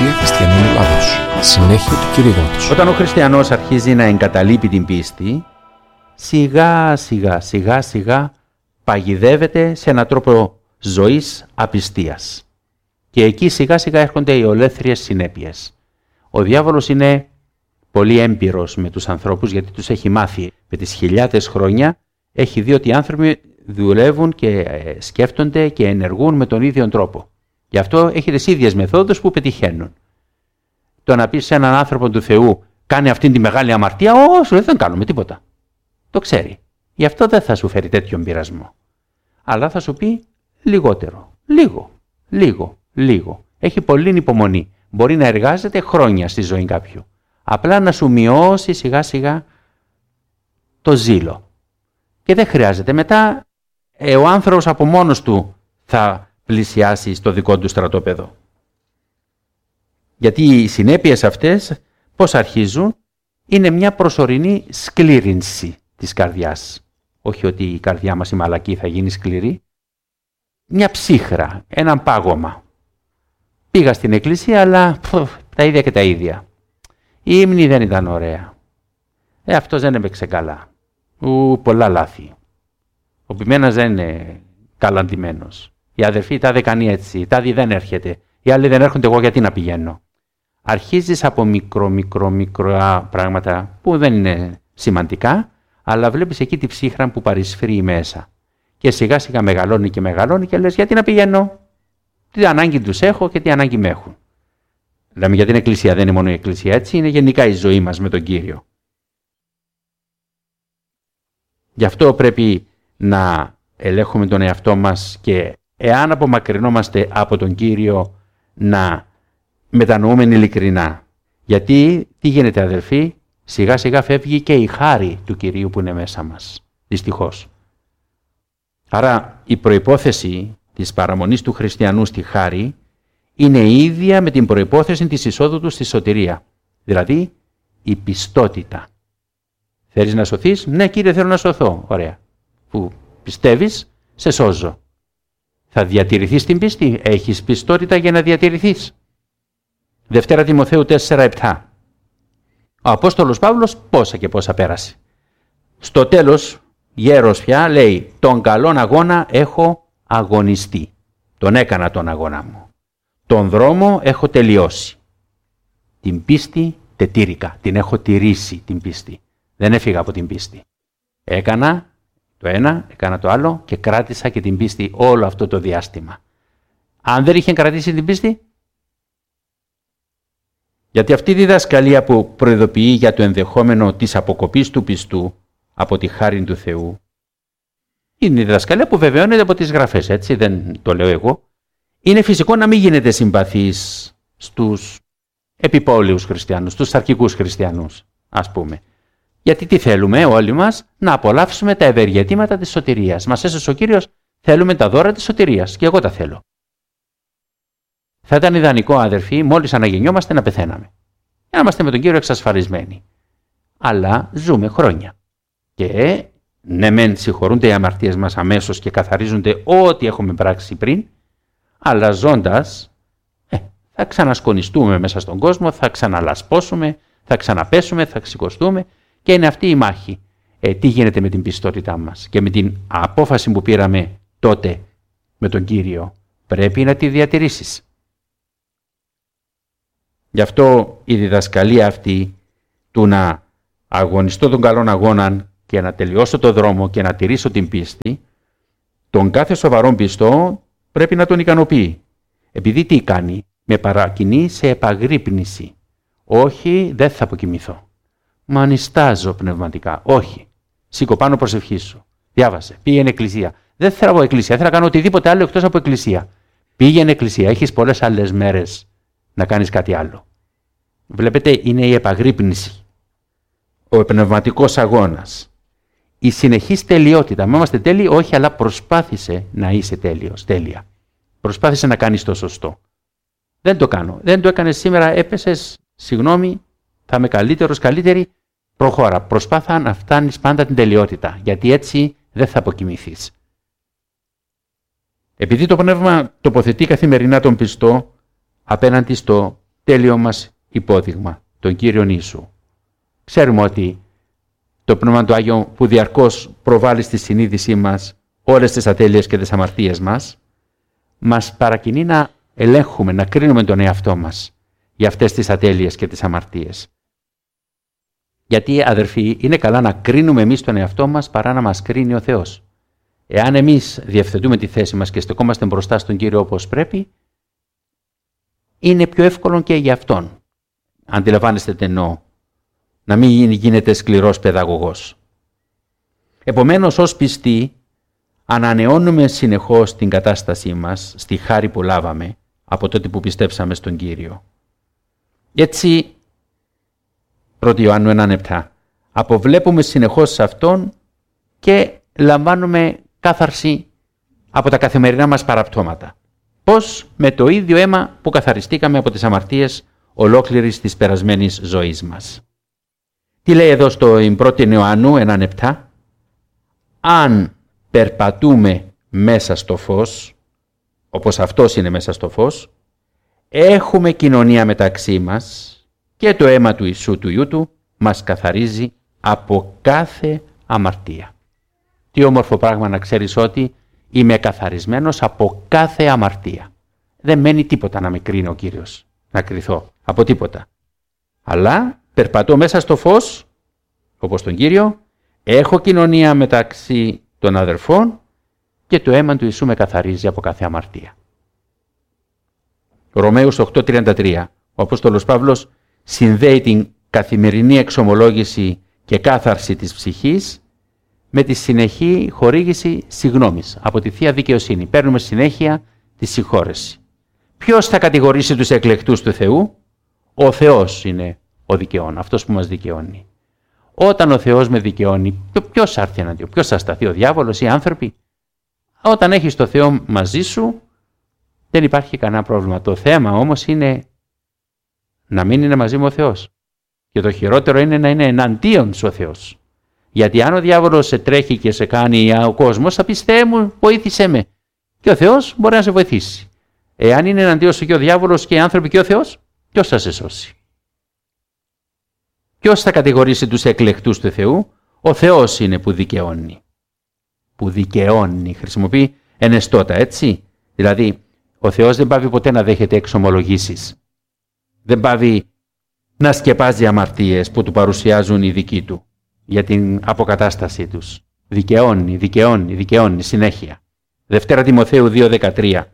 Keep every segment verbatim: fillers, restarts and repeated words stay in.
Εκκλησία Χριστιανών Ελλάδος. Συνέχεια του κηρύγματος. Όταν ο χριστιανός αρχίζει να εγκαταλείπει την πίστη, σιγά σιγά σιγά σιγά παγιδεύεται σε έναν τρόπο ζωής απιστίας. Και εκεί σιγά σιγά έρχονται οι ολέθριες συνέπειες. Ο διάβολος είναι πολύ έμπειρος με τους ανθρώπους, γιατί τους έχει μάθει με τις χιλιάδες χρόνια, έχει δει ότι οι άνθρωποι δουλεύουν και σκέφτονται και ενεργούν με τον ίδιο τρόπο. Γι' αυτό έχει τις ίδιες μεθόδους που πετυχαίνουν. Το να πεις σε έναν άνθρωπο του Θεού, κάνει αυτήν τη μεγάλη αμαρτία, όχι, δεν κάνουμε τίποτα. Το ξέρει. Γι' αυτό δεν θα σου φέρει τέτοιον πειρασμό. Αλλά θα σου πει λιγότερο. Λίγο, λίγο, λίγο. Έχει πολλή υπομονή. Μπορεί να εργάζεται χρόνια στη ζωή κάποιου. Απλά να σου μειώσει σιγά σιγά το ζήλο. Και δεν χρειάζεται. Μετά ε, ο άνθρωπος από μόνος του θα πλησιάσει στο δικό του στρατόπεδο. Γιατί οι συνέπειες αυτές πώς αρχίζουν? Είναι μια προσωρινή σκλήρυνση της καρδιάς. Όχι ότι η καρδιά μας η μαλακή θα γίνει σκληρή. Μια ψύχρα, έναν πάγωμα. Πήγα στην εκκλησία, αλλά πφ, τα ίδια και τα ίδια. Η ύμνη δεν ήταν ωραία. Ε, αυτός δεν έπαιξε καλά. Ου, πολλά λάθη. Ο ποιμένας δεν είναι καλαντημένος. Η αδερφή τάδε κάνει έτσι, τάδε δεν έρχεται. Οι άλλοι δεν έρχονται, εγώ γιατί να πηγαίνω? Αρχίζεις από μικρό, μικρό, μικρά πράγματα που δεν είναι σημαντικά, αλλά βλέπεις εκεί τη ψύχρα που παρισφρεί μέσα. Και σιγά σιγά μεγαλώνει και μεγαλώνει και λες γιατί να πηγαίνω? Τι ανάγκη τους έχω και τι ανάγκη με έχουν. Λέμε για την εκκλησία, δεν είναι μόνο η εκκλησία έτσι, είναι γενικά η ζωή μας με τον Κύριο. Γι' αυτό πρέπει να ελέγχουμε τον εαυτό μας και εάν απομακρυνόμαστε από τον Κύριο να μετανοούμε ειλικρινά. Γιατί τι γίνεται αδελφοί? Σιγά σιγά φεύγει και η χάρη του Κυρίου που είναι μέσα μας. Δυστυχώς. Άρα η προϋπόθεση της παραμονής του χριστιανού στη χάρη είναι η ίδια με την προϋπόθεση της εισόδου του στη σωτηρία. Δηλαδή η πιστότητα. Θέλεις να σωθείς? Ναι Κύριε, θέλω να σωθώ. Ωραία. Που πιστεύεις, σε σώζω. Θα διατηρηθείς την πίστη? Έχεις πιστότητα για να διατηρηθείς? Δευτέρα Τιμοθέου τέσσερα επτά. Ο Απόστολος Παύλος πόσα και πόσα πέρασε. Στο τέλος, γέρος πια, λέει τον καλόν αγώνα έχω αγωνιστεί. Τον έκανα τον αγώνα μου. Τον δρόμο έχω τελειώσει. Την πίστη τετήρηκα. Την έχω τηρήσει την πίστη. Δεν έφυγα από την πίστη. Έκανα το ένα, έκανα το άλλο και κράτησα και την πίστη όλο αυτό το διάστημα. Αν δεν είχε κρατήσει την πίστη, γιατί αυτή η διδασκαλία που προειδοποιεί για το ενδεχόμενο της αποκοπής του πιστού από τη χάρη του Θεού, είναι η διδασκαλία που βεβαιώνεται από τις γραφές, έτσι δεν το λέω εγώ. Είναι φυσικό να μην γίνετε συμπαθείς στους επιπόλαιους χριστιανούς, στους αρχικούς χριστιανούς, ας πούμε. Γιατί τι θέλουμε όλοι μας? Να απολαύσουμε τα ευεργετήματα της σωτηρίας. Μας έσωσε ο Κύριος, θέλουμε τα δώρα της σωτηρίας και εγώ τα θέλω. Θα ήταν ιδανικό αδερφοί, μόλις αναγεννιόμαστε να πεθαίναμε. Για να είμαστε με τον Κύριο εξασφαλισμένοι. Αλλά ζούμε χρόνια. Και ναι μεν συγχωρούνται οι αμαρτίες μας αμέσως και καθαρίζονται ό,τι έχουμε πράξει πριν, αλλά ζώντας ε, θα ξανασκονιστούμε μέσα στον κόσμο, θα ξαναλασπώσουμε, θα ξαναπέσουμε, θα σηκωστούμε και είναι αυτή η μάχη. Ε, τι γίνεται με την πιστότητά μας και με την απόφαση που πήραμε τότε με τον Κύριο? Πρέπει να τη διατηρήσεις. Γι' αυτό η διδασκαλία αυτή του να αγωνιστώ τον καλόν αγώναν και να τελειώσω το δρόμο και να τηρήσω την πίστη, τον κάθε σοβαρόν πιστό πρέπει να τον ικανοποιεί. Επειδή τι κάνει? Με παρακινεί σε επαγρύπνηση. Όχι, δεν θα αποκοιμηθώ. Μα νηστάζω πνευματικά. Όχι. Σήκω πάνω προσευχή σου. Διάβασε. Πήγαινε εκκλησία. Δεν θέλω από εκκλησία. Θέλω να κάνω οτιδήποτε άλλο εκτός από εκκλησία. Πήγαινε εκκλησία. Έχεις πολλές άλλες μέρες να κάνεις κάτι άλλο. Βλέπετε, είναι η επαγρύπνηση. Ο πνευματικός αγώνας. Η συνεχής τελειότητα. Μα είμαστε τέλειοι? Όχι, αλλά προσπάθησε να είσαι τέλειος, τέλεια. Προσπάθησε να κάνεις το σωστό. Δεν το κάνω. Δεν το έκανες σήμερα, έπεσες, συγγνώμη, θα είμαι καλύτερος, καλύτερη. Προχώρα. Προσπάθα να φτάνεις πάντα την τελειότητα, γιατί έτσι δεν θα αποκοιμηθείς. Επειδή το πνεύμα τοποθετεί καθημερινά τον πιστό απέναντι στο τέλειο μας υπόδειγμα, τον Κύριον Ιησού. Ξέρουμε ότι το Πνεύμα του Άγιο που διαρκώς προβάλλει στη συνείδησή μας όλες τις ατέλειες και τις αμαρτίες μας, μας παρακινεί να ελέγχουμε, να κρίνουμε τον εαυτό μας για αυτές τις ατέλειες και τις αμαρτίες. Γιατί, αδερφοί, είναι καλά να κρίνουμε εμείς τον εαυτό μας παρά να μας κρίνει ο Θεός. Εάν εμείς διευθετούμε τη θέση μας και στεκόμαστε μπροστά στον Κύριο όπως πρέπει, είναι πιο εύκολο και για Αυτόν. Αντιλαμβάνεστε τι εννοώ. Να μην γίνεται σκληρός παιδαγωγός. Επομένως, ως πιστοί, ανανεώνουμε συνεχώς την κατάστασή μας στη χάρη που λάβαμε από τότε που πιστέψαμε στον Κύριο. Έτσι, πρώτη Ιωάννου ένα επτά, αποβλέπουμε συνεχώς σε Αυτόν και λαμβάνουμε κάθαρση από τα καθημερινά μας παραπτώματα. Πώς? Με το ίδιο αίμα που καθαριστήκαμε από τις αμαρτίες ολόκληρης της περασμένης ζωής μας. Τι λέει εδώ στο πρώτη Ιωάννου ένα επτά? Αν περπατούμε μέσα στο φως, όπως Αυτός είναι μέσα στο φως, έχουμε κοινωνία μεταξύ μας και το αίμα του Ιησού του Υιού Του μας καθαρίζει από κάθε αμαρτία. Τι όμορφο πράγμα να ξέρεις ότι είμαι καθαρισμένος από κάθε αμαρτία. Δεν μένει τίποτα να με κρίνει ο Κύριος, να κριθώ από τίποτα. Αλλά περπατώ μέσα στο φως, όπως τον Κύριο, έχω κοινωνία μεταξύ των αδερφών και το αίμα του Ιησού με καθαρίζει από κάθε αμαρτία. Ρωμαίους οκτώ τριάντα τρία. Ο Απόστολος Παύλος συνδέει την καθημερινή εξομολόγηση και κάθαρση της ψυχής με τη συνεχή χορήγηση συγγνώμης από τη Θεία Δικαιοσύνη. Παίρνουμε συνέχεια τη συγχώρεση. Ποιος θα κατηγορήσει τους εκλεκτούς του Θεού? Ο Θεός είναι ο δικαιών, αυτός που μας δικαιώνει. Όταν ο Θεός με δικαιώνει, ποιος θα έρθει εναντίον, ποιος θα σταθεί, ο διάβολος ή οι άνθρωποι? Όταν έχεις το Θεό μαζί σου, δεν υπάρχει κανένα πρόβλημα. Το θέμα όμως είναι να μην είναι μαζί μου ο Θεός. Και το χειρότερο είναι να είναι εναντίον σου ο Θεός. Γιατί αν ο διάβολος σε τρέχει και σε κάνει ο κόσμος, θα πεις Θεέ μου, βοήθησέ με. Και ο Θεός μπορεί να σε βοηθήσει. Εάν είναι εναντίον σου και ο διάβολος και οι άνθρωποι και ο Θεός, ποιος θα σε σώσει? Ποιος θα κατηγορήσει τους εκλεκτούς του Θεού? Ο Θεός είναι που δικαιώνει. Που δικαιώνει. Χρησιμοποιεί ενεστώτα, έτσι. Δηλαδή, ο Θεός δεν πάβει ποτέ να δέχεται εξομολογήσεις. Δεν πάβει να σκεπάζει αμαρτίες που του παρουσιάζουν οι δικοί του για την αποκατάστασή τους. Δικαιώνει, δικαιώνει, δικαιώνει συνέχεια. Δευτέρα Τιμοθέου δύο δεκατρία.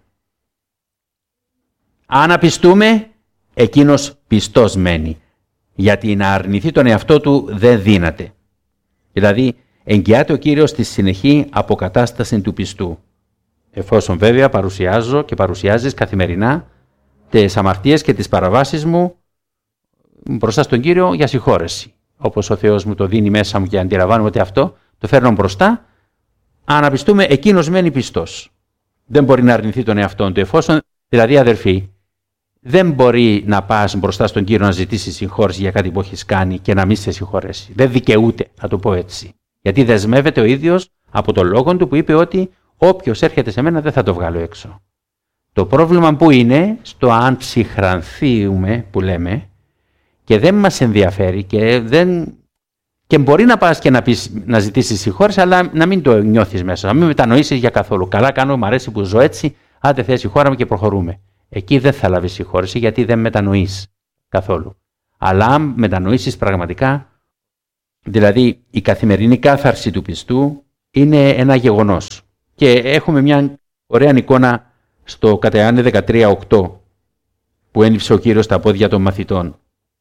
Αν απιστούμε, εκείνος πιστός μένει, γιατί να αρνηθεί τον εαυτό του δεν δύναται. Δηλαδή, εγγυάται ο Κύριος στη συνεχή αποκατάσταση του πιστού. Εφόσον βέβαια παρουσιάζω και παρουσιάζεις καθημερινά τις αμαρτίες και τις παραβάσεις μου μπροστά στον Κύριο για συγχώρεση. Όπως ο Θεός μου το δίνει μέσα μου και αντιλαμβάνομαι ότι αυτό το φέρνω μπροστά, αν απιστούμε, εκείνος μένει πιστός. Δεν μπορεί να αρνηθεί τον εαυτόν του. Εφόσον, δηλαδή αδερφοί, δεν μπορεί να πας μπροστά στον Κύριο να ζητήσεις συγχώρεση για κάτι που έχεις κάνει και να μην σε συγχωρέσει. Δεν δικαιούται, θα το πω έτσι. Γιατί δεσμεύεται ο ίδιος από τον λόγο του που είπε ότι όποιος έρχεται σε μένα δεν θα το βγάλω έξω. Το πρόβλημα που είναι στο αν ψυχρανθούμε που λέμε και δεν μας ενδιαφέρει και, δεν... και μπορεί να πας και να, πεις, να ζητήσεις συγχώρεση, αλλά να μην το νιώθεις μέσα, να μην μετανοήσεις για καθόλου. Καλά κάνω, μου αρέσει που ζω έτσι, άντε θες συγχώρα και προχωρούμε. Εκεί δεν θα λάβεις συγχώρεση γιατί δεν μετανοείς καθόλου. Αλλά αν μετανοήσεις πραγματικά, δηλαδή η καθημερινή κάθαρση του πιστού είναι ένα γεγονός. Και έχουμε μια ωραία εικόνα στο κατά Ιωάννη δεκατρία οκτώ που ένιψε ο Κύριος τα πόδια των μαθητών.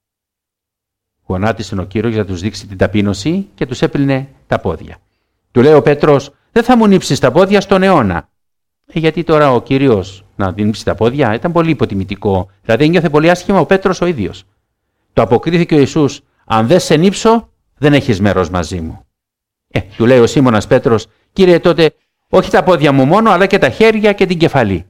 Γονάτισε ο Κύριος για να τους δείξει την ταπείνωση και τους έπλυνε τα πόδια. Του λέει ο Πέτρος, δεν θα μου νύψεις τα πόδια στον αιώνα. Ε, γιατί τώρα ο Κύριος να νύψει τα πόδια ήταν πολύ υποτιμητικό. Δηλαδή νιώθε πολύ άσχημα ο Πέτρος ο ίδιος. Το αποκρίθηκε ο Ιησούς, αν δεν σε νύψω, δεν έχεις μέρος μαζί μου. Ε, του λέει ο Σίμωνας Πέτρος, Κύριε τότε, όχι τα πόδια μου μόνο, αλλά και τα χέρια και την κεφαλή.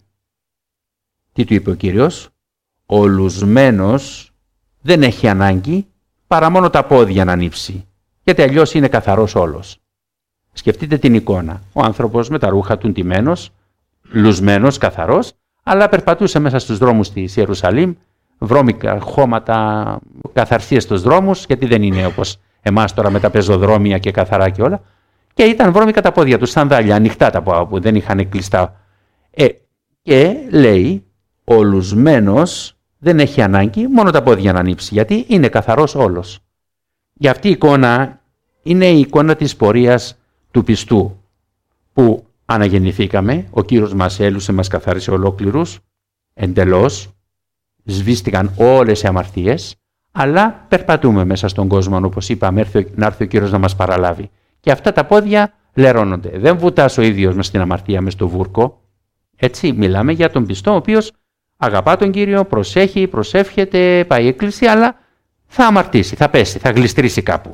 Τι του είπε ο Κύριος? Ο λουσμένος δεν έχει ανάγκη παρά μόνο τα πόδια να νύψει, γιατί αλλιώς είναι καθαρός όλος. Σκεφτείτε την εικόνα. Ο άνθρωπος με τα ρούχα του ντυμένος, λουσμένος, καθαρός, αλλά περπατούσε μέσα στους δρόμους της Ιερουσαλήμ βρώμικα χώματα, καθαρσίες στους δρόμους, γιατί δεν είναι όπως εμάς τώρα με τα πεζοδρόμια και καθαρά και όλα. Και ήταν βρώμικα τα πόδια τους, σανδάλια, ανοιχτά τα πόδια που δεν είχαν κλειστά. Ε, και λέει, ο λουσμένος δεν έχει ανάγκη μόνο τα πόδια να ανοίξει, γιατί είναι καθαρός όλος. Και αυτή η εικόνα είναι η εικόνα της πορείας του πιστού, που αναγεννηθήκαμε, ο Κύριος μας έλουσε, μας καθάρισε ολόκληρους, εντελώς, σβήστηκαν όλες οι αμαρτίες, αλλά περπατούμε μέσα στον κόσμο, όπως είπαμε, να έρθει ο Κύριος να μας παραλάβει. Και αυτά τα πόδια λερώνονται. Δεν βουτάς ο ίδιος μες στην αμαρτία, μες στο βούρκο. Έτσι, μιλάμε για τον πιστό, ο οποίος αγαπά τον Κύριο, προσέχει, προσεύχεται, πάει εκκλησία, αλλά θα αμαρτήσει, θα πέσει, θα γλιστρήσει κάπου.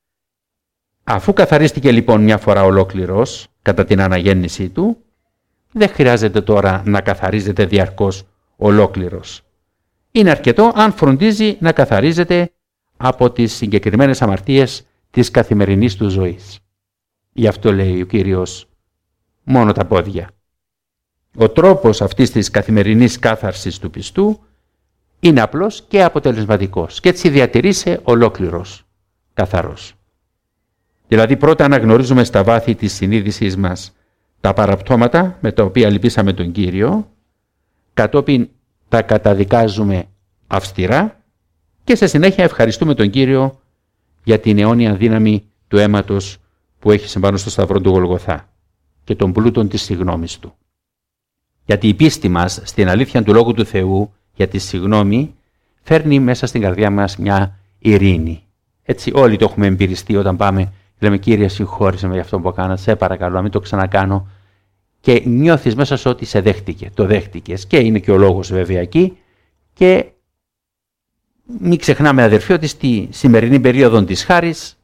Αφού καθαρίστηκε λοιπόν μια φορά ολόκληρος κατά την αναγέννησή του, δεν χρειάζεται τώρα να καθαρίζεται διαρκώς ολόκληρος. Είναι αρκετό αν φροντίζει να καθαρίζεται από τις συγκεκριμένες αμαρτίες της καθημερινής του ζωής. Γι' αυτό λέει ο Κύριος μόνο τα πόδια. Ο τρόπος αυτής της καθημερινής κάθαρσης του πιστού είναι απλός και αποτελεσματικός και έτσι διατηρείσαι ολόκληρος, καθαρός. Δηλαδή πρώτα αναγνωρίζουμε στα βάθη της συνείδησής μας τα παραπτώματα με τα οποία λυπήσαμε τον Κύριο, κατόπιν τα καταδικάζουμε αυστηρά και σε συνέχεια ευχαριστούμε τον Κύριο για την αιώνια δύναμη του αίματος που έχει πάνω στο σταυρό του Γολγοθά και των πλούτων της συγγνώμης του. Γιατί η πίστη μας στην αλήθεια του Λόγου του Θεού για τη συγγνώμη φέρνει μέσα στην καρδιά μας μια ειρήνη. Έτσι όλοι το έχουμε εμπειριστεί όταν πάμε, λέμε Κύριε συγχώρησε με για αυτό που έκανα, σε παρακαλώ να μην το ξανακάνω, και νιώθεις μέσα σου ότι σε δέχτηκε, το δέχτηκες και είναι και ο λόγος βέβαια εκεί. Και μην ξεχνάμε αδερφοί ότι στη σημερινή περίοδο της χάρης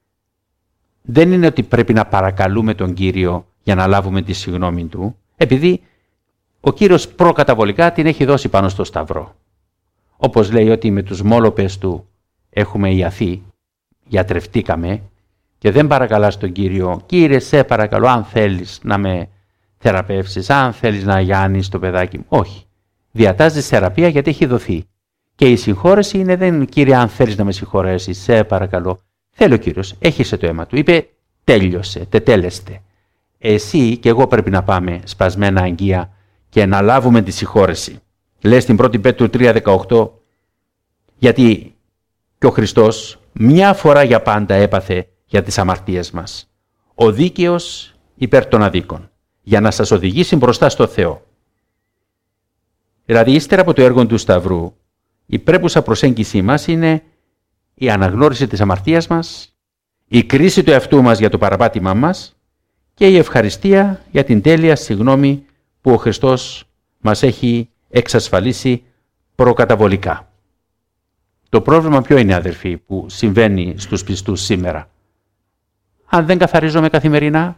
δεν είναι ότι πρέπει να παρακαλούμε τον Κύριο για να λάβουμε τη συγγνώμη του, επειδή ο Κύριος προκαταβολικά την έχει δώσει πάνω στο σταυρό. Όπως λέει ότι με τους μόλοπες του έχουμε ιαθεί, γιατρευτήκαμε και δεν παρακαλάς τον Κύριο, Κύριε σε παρακαλώ αν θέλεις να με θεραπεύσεις, αν θέλεις να γιάνεις το παιδάκι μου. Όχι. Διατάζεις θεραπεία γιατί έχει δοθεί. Και η συγχώρεση είναι δεν Κύριε αν θέλεις να με συγχωρέσεις, σε παρακαλώ. Θέλει ο Κύριος, έχισε το αίμα του, είπε τέλειωσε, τετέλεστε. Εσύ και εγώ πρέπει να πάμε σπασμένα αγγεία και να λάβουμε τη συγχώρεση. Λέει στην πρώτη Πέτρου τρία δεκαοκτώ, γιατί και ο Χριστός μια φορά για πάντα έπαθε για τις αμαρτίες μας. Ο δίκαιος υπέρ των αδίκων, για να σας οδηγήσει μπροστά στο Θεό. Δηλαδή, ύστερα από το έργο του Σταυρού, η πρέπουσα προσέγγιση μας είναι η αναγνώριση της αμαρτίας μας, η κρίση του εαυτού μας για το παραπάτημά μας και η ευχαριστία για την τέλεια συγγνώμη που ο Χριστός μας έχει εξασφαλίσει προκαταβολικά. Το πρόβλημα ποιο είναι, αδερφοί, που συμβαίνει στους πιστούς σήμερα? Αν δεν καθαρίζομαι καθημερινά,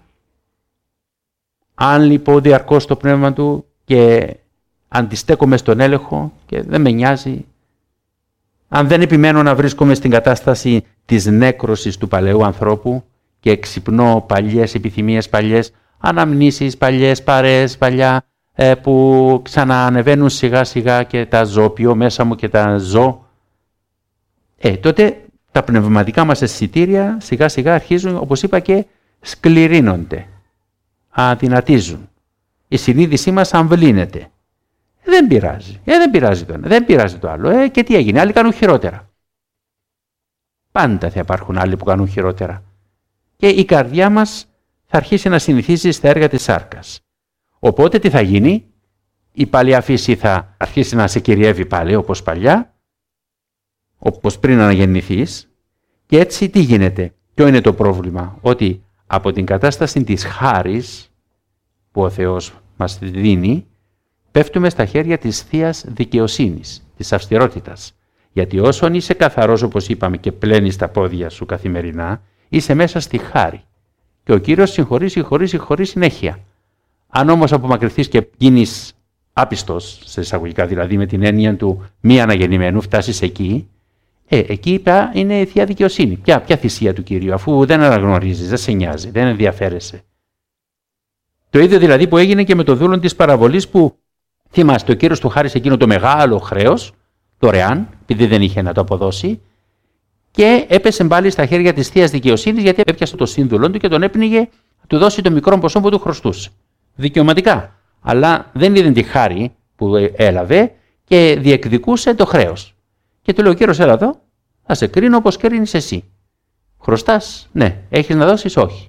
αν λείπω διαρκώς το πνεύμα του και αντιστέκομαι στον έλεγχο και δεν με νοιάζει, αν δεν επιμένω να βρίσκομαι στην κατάσταση της νέκρωσης του παλαιού ανθρώπου και εξυπνώ παλιές επιθυμίες, παλιές αναμνήσεις, παλιές παρέες, παλιά ε, που ξαναανεβαίνουν σιγά σιγά και τα ζωπιώ μέσα μου και τα ζω, ε, τότε τα πνευματικά μας αισθητήρια σιγά σιγά αρχίζουν, όπως είπα, και σκληρύνονται, αδυνατίζουν. Η συνείδησή μας αμβλύνεται. Δεν πειράζει. Ε, δεν πειράζει το ένα, δεν πειράζει το άλλο. Ε, και τι έγινε, άλλοι κάνουν χειρότερα. Πάντα θα υπάρχουν άλλοι που κάνουν χειρότερα. Και η καρδιά μας θα αρχίσει να συνηθίζει στα έργα της σάρκας. Οπότε τι θα γίνει? Η παλιά φύση θα αρχίσει να σε κυριεύει πάλι όπως παλιά, όπως πριν αναγεννηθείς. Και έτσι τι γίνεται? Ποιο είναι το πρόβλημα? Ότι από την κατάσταση της χάρης που ο Θεός μας δίνει, πέφτουμε στα χέρια της θείας δικαιοσύνης, της αυστηρότητας. Γιατί όσον είσαι καθαρός, όπως είπαμε, και πλένεις τα πόδια σου καθημερινά, είσαι μέσα στη χάρη. Και ο Κύριος συγχωρεί, συγχωρεί, συγχωρεί συνέχεια. Αν όμως απομακρυνθείς και γίνεις άπιστος, σε εισαγωγικά δηλαδή με την έννοια του μη αναγεννημένου, φτάσεις εκεί, ε, εκεί πια είναι η θεία δικαιοσύνη. Ποια, ποια θυσία του Κυρίου, αφού δεν αναγνωρίζεις, δεν σε νοιάζει, δεν ενδιαφέρεσαι. Το ίδιο δηλαδή που έγινε και με το δούλον της παραβολής που θυμάστε, ο Κύριος του χάρισε εκείνο το μεγάλο χρέος, δωρεάν, επειδή δεν είχε να το αποδώσει, και έπεσε πάλι στα χέρια της θείας δικαιοσύνης, γιατί έπιασε το σύνδουλο του και τον έπνιγε να του δώσει το μικρό ποσό που του χρωστούσε. Δικαιωματικά. Αλλά δεν είδε τη χάρη που έλαβε και διεκδικούσε το χρέος. Και του λέει ο κύριος, έλα εδώ, θα σε κρίνω όπως κρίνεις εσύ. Χρωστάς, ναι. Έχεις να δώσεις, όχι.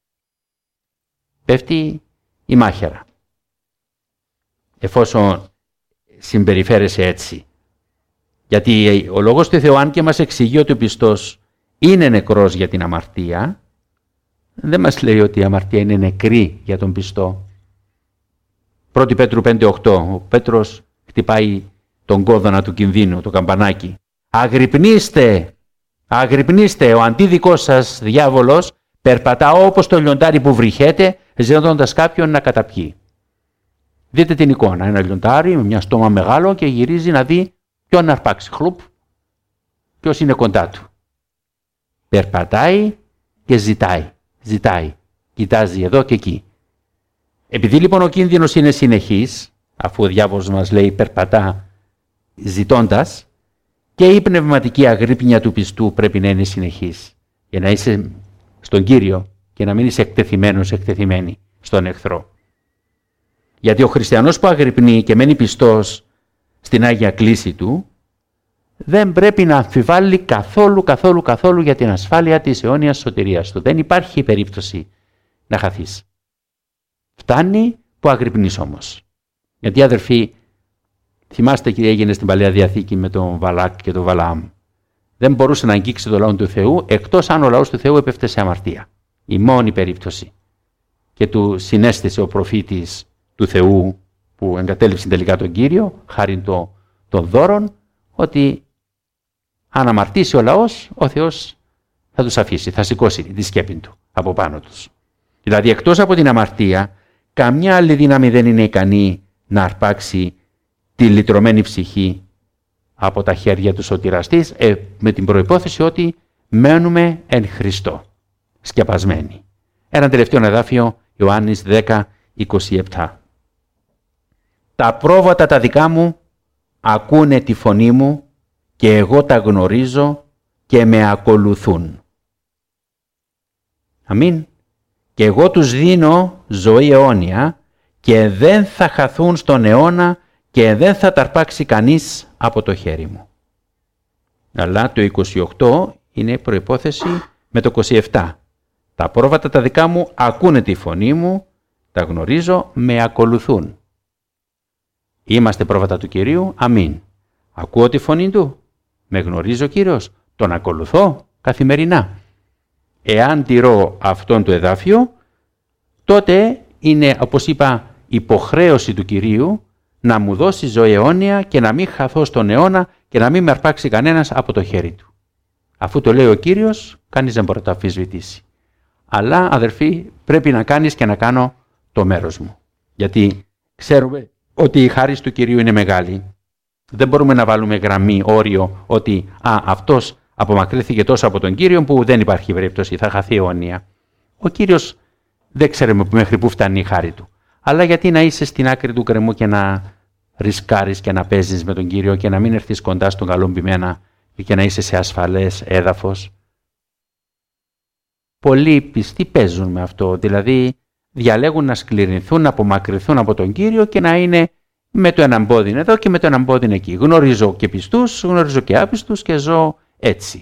Πέφτει η μάχαιρα. Εφόσον συμπεριφέρεσαι έτσι. Γιατί ο λόγος του Θεού, αν και μας εξηγεί ότι ο πιστός είναι νεκρός για την αμαρτία, δεν μας λέει ότι η αμαρτία είναι νεκρή για τον πιστό. πρώτη Πέτρου πέντε οκτώ, ο Πέτρος χτυπάει τον κόδωνα του κινδύνου, το καμπανάκι. Αγρυπνήστε, αγρυπνήστε, ο αντίδικός σας διάβολος περπατά όπως το λιοντάρι που βρυχέται, ζητώντας κάποιον να καταπιεί. Δείτε την εικόνα, ένα λιοντάρι με μια στόμα μεγάλο και γυρίζει να δει ποιον να αρπάξει. Χλουπ, ποιος είναι κοντά του. Περπατάει και ζητάει, ζητάει, κοιτάζει εδώ και εκεί. Επειδή λοιπόν ο κίνδυνος είναι συνεχής, αφού ο διάβολος μας λέει περπατά ζητώντας, και η πνευματική αγρύπνια του πιστού πρέπει να είναι συνεχής, για να είσαι στον Κύριο και να μην είσαι εκτεθειμένος, εκτεθειμένη στον εχθρό. Γιατί ο χριστιανός που αγρυπνεί και μένει πιστός στην Άγια Κλήση του, δεν πρέπει να αμφιβάλλει καθόλου, καθόλου, καθόλου για την ασφάλεια της αιώνιας σωτηρίας του. Δεν υπάρχει περίπτωση να χαθείς. Φτάνει που αγρυπνείς όμως. Γιατί αδερφοί, θυμάστε τι έγινε στην Παλαιά Διαθήκη με τον Βαλάκ και τον Βαλαάμ. Δεν μπορούσε να αγγίξει το λαό του Θεού, εκτός αν ο λαός του Θεού έπεφτε σε αμαρτία. Η μόνη περίπτωση. Και του συνέστησε ο προφήτης του Θεού, που εγκατέλειψε τελικά τον Κύριο, χάριν το, των δώρων, ότι αν αμαρτήσει ο λαός, ο Θεός θα τους αφήσει, θα σηκώσει τη σκέπη του από πάνω τους. Δηλαδή εκτός από την αμαρτία, καμιά άλλη δύναμη δεν είναι ικανή να αρπάξει τη λυτρωμένη ψυχή από τα χέρια του σωτηραστής, ε, με την προϋπόθεση ότι μένουμε εν Χριστώ, σκεπασμένοι. Ένα τελευταίο εδάφιο, Ιωάννης δέκα είκοσι επτά. Τα πρόβατα τα δικά μου ακούνε τη φωνή μου και εγώ τα γνωρίζω και με ακολουθούν. Αμήν. Και εγώ τους δίνω ζωή αιώνια και δεν θα χαθούν στον αιώνα και δεν θα τα αρπάξει κανείς από το χέρι μου. Αλλά το είκοσι οκτώ είναι προϋπόθεση με το είκοσι επτά. Τα πρόβατα τα δικά μου ακούνε τη φωνή μου, τα γνωρίζω, με ακολουθούν. Είμαστε πρόβατα του Κυρίου, αμήν. Ακούω τη φωνή του, με γνωρίζει ο Κύριος, τον ακολουθώ καθημερινά. Εάν τηρώ αυτόν το εδάφιο, τότε είναι, όπως είπα, υποχρέωση του Κυρίου να μου δώσει ζωή αιώνια και να μην χαθώ στον αιώνα και να μην με αρπάξει κανένας από το χέρι του. Αφού το λέει ο Κύριος, κανείς δεν μπορεί να το αμφισβητήσει. Αλλά, αδερφοί, πρέπει να κάνεις και να κάνω το μέρος μου. Γιατί ξέρουμε ότι η χάρις του Κυρίου είναι μεγάλη. Δεν μπορούμε να βάλουμε γραμμή, όριο, ότι α, αυτός απομακρύθηκε τόσο από τον Κύριο που δεν υπάρχει περίπτωση, θα χαθεί αιώνια. Ο Κύριος δεν ξέρουμε μέχρι πού φτάνει η χάρη του. Αλλά γιατί να είσαι στην άκρη του γκρεμού και να ρισκάρεις και να παίζεις με τον Κύριο και να μην έρθεις κοντά στον καλόν ποιμένα και να είσαι σε ασφαλές έδαφος. Πολλοί πιστοί παίζουν με αυτό, δηλαδή διαλέγουν να σκληρινθούν, να απομακρυνθούν από τον Κύριο και να είναι με το έναν πόδι εδώ και με το έναν πόδι εκεί. Γνωρίζω και πιστούς, γνωρίζω και άπιστους και ζω έτσι.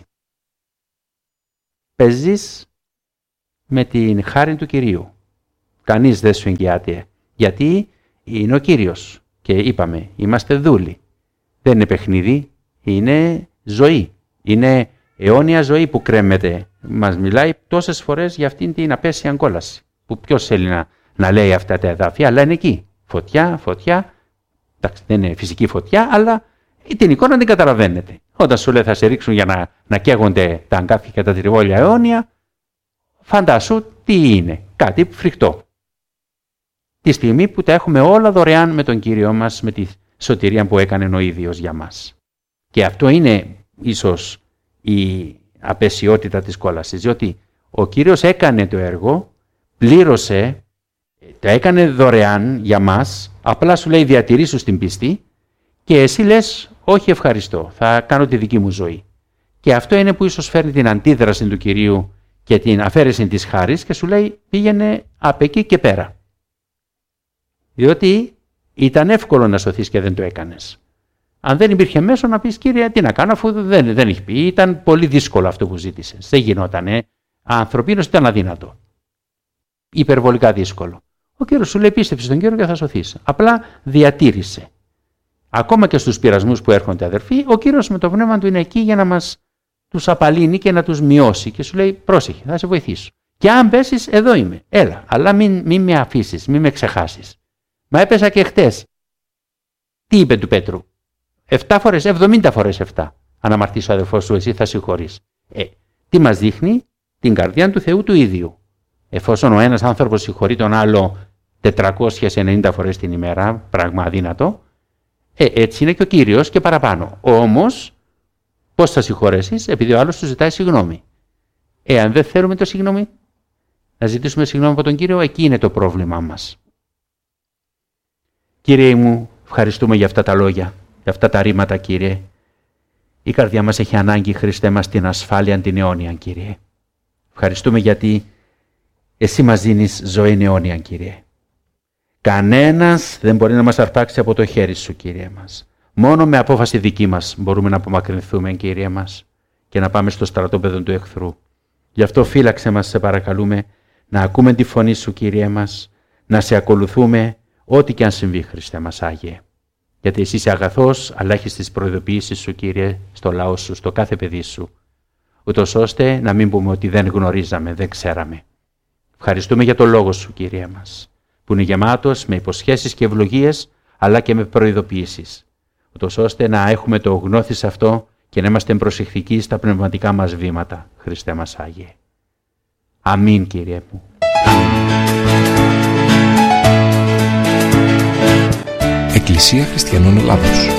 Παίζεις με την χάρη του Κυρίου. Κανείς δεν σου εγγυάται. Γιατί είναι ο Κύριος. Και είπαμε, είμαστε δούλοι. Δεν είναι παιχνίδι, είναι ζωή. Είναι αιώνια ζωή που κρέμεται. Μας μιλάει τόσες φορές για αυτήν την απέσια κόλαση. Που ποιος θέλει να, να λέει αυτά τα εδάφια, αλλά είναι εκεί. Φωτιά, φωτιά. Εντάξει, δεν είναι φυσική φωτιά, αλλά την εικόνα την καταλαβαίνετε. Όταν σου λέει θα σε ρίξουν για να, να καίγονται τα αγκάθια και τα τριβόλια αιώνια, φαντάσου τι είναι. Κάτι φρικτό. Τη στιγμή που τα έχουμε όλα δωρεάν με τον Κύριο μας, με τη σωτηρία που έκανε ο ίδιος για μας. Και αυτό είναι ίσως η απεσιότητα της κόλασης, διότι ο Κύριος έκανε το έργο, πλήρωσε, το έκανε δωρεάν για μας, απλά σου λέει διατηρήσου στην πίστη και εσύ λες όχι ευχαριστώ, θα κάνω τη δική μου ζωή. Και αυτό είναι που ίσως φέρνει την αντίδραση του Κυρίου και την αφαίρεση της χάρης και σου λέει πήγαινε απ' εκεί και πέρα. Διότι ήταν εύκολο να σωθείς και δεν το έκανες. Αν δεν υπήρχε μέσο να πεις Κύριε τι να κάνω αφού δεν, δεν έχει πει, ήταν πολύ δύσκολο αυτό που ζήτησες. Δεν γινότανε. Ανθρωπίνως ήταν αδύνατο. Υπερβολικά δύσκολο. Ο Κύριος σου λέει πίστεψε στον Κύριο και θα σωθείς. Απλά διατήρησε. Ακόμα και στους πειρασμούς που έρχονται αδερφοί, ο Κύριος με το πνεύμα του είναι εκεί για να μας τους απαλύνει και να τους μειώσει και σου λέει πρόσεχε, θα σε βοηθήσω. Και αν πέσεις, εδώ είμαι, έλα, αλλά μην, μην με αφήσεις, μην με ξεχάσεις. Μα έπεσα και χτες. Τι είπε του Πέτρου, εφτά φορές, εβδομήντα φορές εφτά. Αν αμαρτήσει ο αδερφός σου, εσύ θα συγχωρείς. Ε, τι μας δείχνει, την καρδιά του Θεού του ίδιου. Εφόσον ο ένας άνθρωπος συγχωρεί τον άλλο τετρακόσιες ενενήντα φορές την ημέρα, πράγμα αδύνατο, ε, έτσι είναι και ο Κύριος και παραπάνω. Όμως, πώς θα συγχωρέσεις, επειδή ο άλλος του ζητάει συγγνώμη. Εάν δεν θέλουμε το συγγνώμη, να ζητήσουμε συγγνώμη από τον Κύριο, εκεί είναι το πρόβλημά μας. Κύριε μου, ευχαριστούμε για αυτά τα λόγια, για αυτά τα ρήματα, Κύριε. Η καρδιά μας έχει ανάγκη, Χριστέ μας, την ασφάλεια την αιώνια, Κύριε. Ευχαριστούμε γιατί εσύ μας δίνεις ζωή αιώνια, Κύριε. Κανένας δεν μπορεί να μας αρπάξει από το χέρι σου, Κύριε μας. Μόνο με απόφαση δική μας μπορούμε να απομακρυνθούμε, Κύριε μας, και να πάμε στο στρατόπεδο του εχθρού. Γι' αυτό φύλαξε μας, σε παρακαλούμε, να ακούμε τη φωνή σου, Κύριε μας, να σε ακολουθούμε ό,τι και αν συμβεί, Χριστέ μας Άγιε. Γιατί εσύ είσαι αγαθός, αλλά έχεις τις προειδοποιήσεις σου, Κύριε, στο λαό σου, στο κάθε παιδί σου, ούτως ώστε να μην πούμε ότι δεν γνωρίζαμε, δεν ξέραμε. Ευχαριστούμε για το λόγο σου, Κύριε μας, που είναι γεμάτος με υποσχέσεις και ευλογίες, αλλά και με προειδοποιήσεις, ούτως ώστε να έχουμε το γνώθις αυτό και να είμαστε προσεκτικοί στα πνευματικά μας βήματα, Χριστέ μας Άγιε. Αμήν, Κύριε μου. Εκκλησία Χριστιανών Ελλάδος.